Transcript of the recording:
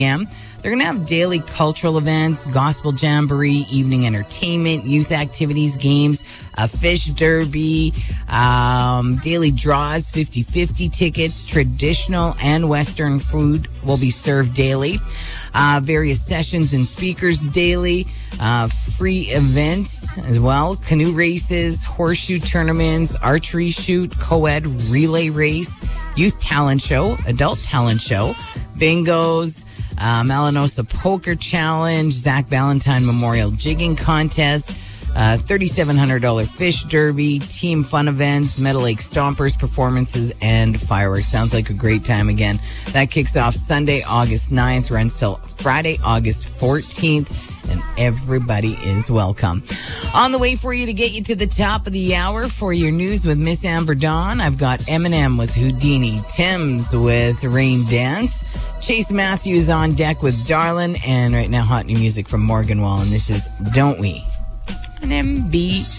p.m. They're going to have daily cultural events, gospel jamboree, evening entertainment, youth activities, games, a fish derby, daily draws, 50-50 tickets, traditional and Western food will be served daily. Various sessions and speakers daily, free events as well, canoe races, horseshoe tournaments, archery shoot, co-ed relay race, youth talent show, adult talent show, bingos, Malinosa Poker Challenge, Zach Valentine Memorial Jigging Contest, $3,700 Fish Derby, Team Fun Events, Meadow Lake Stompers performances, and fireworks. Sounds like a great time again. That kicks off Sunday, August 9th, runs till Friday, August 14th. And everybody is welcome. On the way for you to get you to the top of the hour for your news with Miss Amber Dawn, I've got Eminem with Houdini, Tim's with Rain Dance, Chase Matthews on deck with Darlin', and right now hot new music from Morgan Wallen. This is Don't We on MBC.